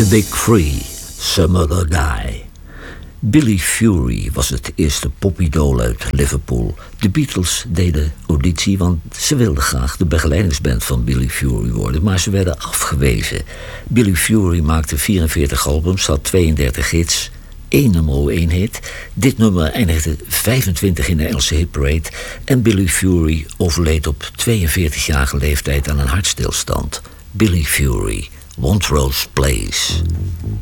The Big Three, Some Other Guy. Billy Fury was het eerste popidool uit Liverpool. De Beatles deden auditie, want ze wilden graag de begeleidingsband van Billy Fury worden, maar ze werden afgewezen. Billy Fury maakte 44 albums, had 32 hits, 1 nummer 1 hit. Dit nummer eindigde 25 in de Engelse hitparade en Billy Fury overleed op 42-jarige leeftijd aan een hartstilstand. Billy Fury, Montrose Place.